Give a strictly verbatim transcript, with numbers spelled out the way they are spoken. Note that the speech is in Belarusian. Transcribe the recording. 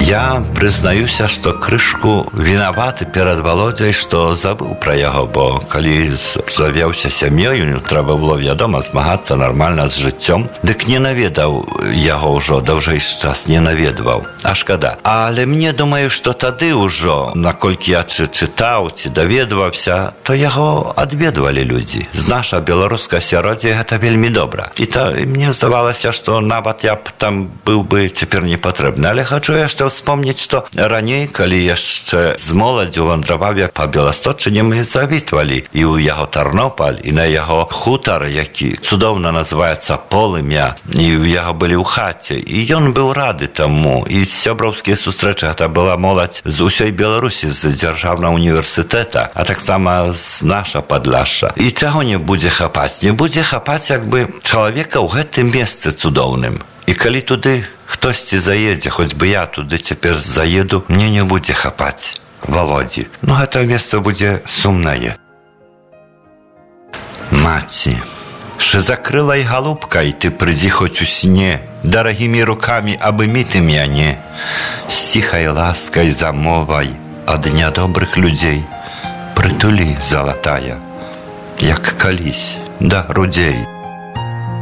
Я прызнаюся, што крышку вінаваты перад Володзяй, што забыў пра яго, бо калі завяўся сям'ёю, трэба было, вядома, змагацца нармальна з жыццём, дык не наведаў яго ўжо, даўжэйшы час не наведваў. А шкада. Але мне думаю, што тады ўжо, наколькі я чы чытаў, ці даведваўся, то яго адведвалі людзі. З наша беларускае асяроддзе гэта вельмі добра. І то мне здавалася, што нават я б там быў бы цяпер не патрэбны. Але хачу яшчэ вспомніць, што раней, калі яшчэ з моладзю вандраваў я па Беласточыне, мы завітвалі і ў яго Тарнопаль, і на яго хутар, які цудоўна называецца Полымя, і ў яго былі ў хаце. І ён быў рады таму. І сяброўскія сустрэчы, гэта была моладзь з усёй Беларусі, з дзяржаўнага універсітэта, а таксама з наша Падляшша. І чаго не будзе хапаць? Не будзе хапаць, як бы, чалавека ў гэтым месцы цудоўным. І калі туды хтосьці заедзе, хоць бы я туды цяпер заеду, мне не будзе хапаць Володзі. Ну, гэта месца будзе сумнае. Маці, шызакрылай галубкай ты прыдзі хоць у сне, дарагімі рукамі абымі ты мяне, з ціхай ласкай замовай ад нядобрых людзей, прытулі, залатая, як калісь да грудзей.